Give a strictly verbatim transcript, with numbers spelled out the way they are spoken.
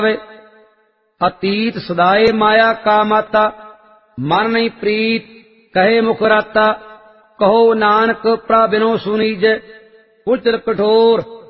अतीत सदाए माया का माता, मन नहीं प्रीत कहे मुख राता। कहो नानक प्रभु बिनो सुनीज, कुचल कठोर